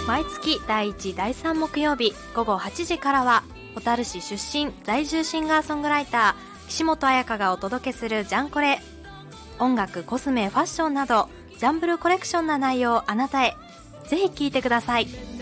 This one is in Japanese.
毎月第1、第3木曜日午後8時からは、小樽市出身在住シンガーソングライター岸本彩香がお届けするジャンコレ。音楽、コスメ、ファッションなどジャンブルコレクションな内容をあなたへ。ぜひ聴いてください。